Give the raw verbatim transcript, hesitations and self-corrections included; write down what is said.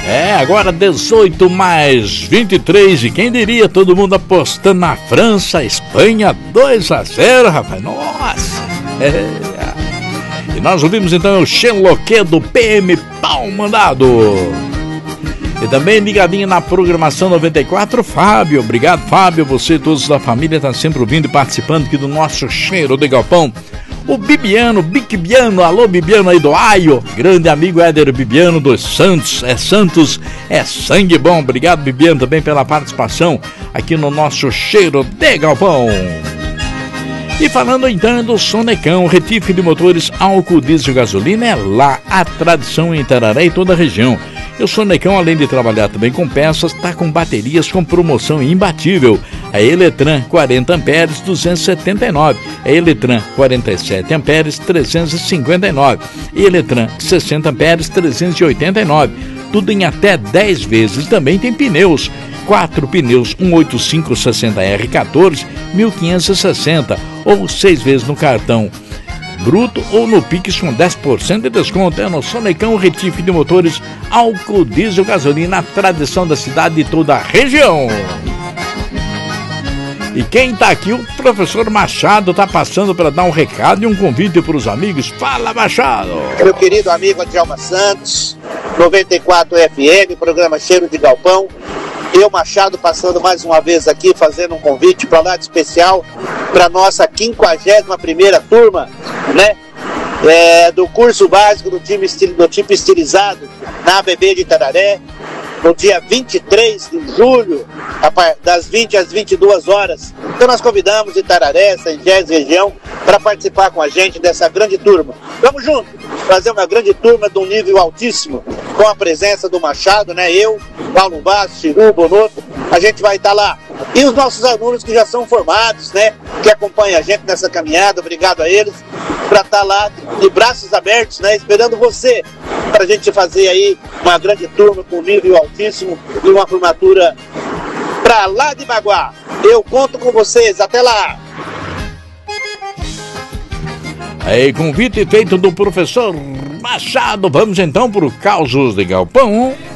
É, agora dezoito mais vinte e três, e quem diria, todo mundo apostando na França, Espanha, dois a zero, rapaz, nossa. É. E nós ouvimos então o Xenloque do P M Pau Mandado. E também ligadinho na programação noventa e quatro, Fábio. Obrigado, Fábio, você e todos da família estão sempre ouvindo e participando aqui do nosso Cheiro de Galpão. O Bibiano, Bibiano, alô Bibiano aí do Aio, grande amigo Éder Bibiano dos Santos, é Santos, é sangue bom. Obrigado, Bibiano, também pela participação aqui no nosso Cheiro de Galpão. E falando então do Sonecão, retífico de motores álcool, diesel e gasolina, é lá a tradição em Itararé e toda a região. E o Sonecão, além de trabalhar também com peças, está com baterias com promoção imbatível. A Eletran quarenta amperes, duzentos e setenta e nove. A Eletran quarenta e sete amperes, trezentos e cinquenta e nove. E Eletran sessenta amperes, trezentos e oitenta e nove. Tudo em até dez vezes. Também tem pneus. Quatro pneus cento e oitenta e cinco sessenta R quatorze, mil quinhentos e sessenta. Ou seis vezes no cartão bruto ou no Pix com dez por cento de desconto. É no Sonecão, retífico de motores álcool, diesel, gasolina, a tradição da cidade e toda a região. E quem tá aqui, o professor Machado, tá passando para dar um recado e um convite para os amigos. Fala, Machado! Meu querido amigo Adjalma Santos, noventa e quatro F M, programa Cheiro de Galpão. Eu, Machado, passando mais uma vez aqui, fazendo um convite para lá de especial para nossa quinquagésima primeira turma, né? É, do curso básico do time, estil, do tipo estilizado na A B B de Itararé, no dia vinte e três de julho, das vinte às vinte e duas horas. Então nós convidamos Itararé, São Gés, região, para participar com a gente dessa grande turma. Vamos junto, fazer uma grande turma de um nível altíssimo, com a presença do Machado, né? Eu, Paulo Bastos, Chiru, Bonotto, a gente vai estar lá. E os nossos alunos que já são formados, né? Que acompanham a gente nessa caminhada, obrigado a eles, para estar lá de braços abertos, né? Esperando você, para a gente fazer aí uma grande turma com nível altíssimo e uma formatura para lá de Baguá. Eu conto com vocês, até lá! Aí, convite feito do professor Machado. Vamos então para o Causos de Galpão.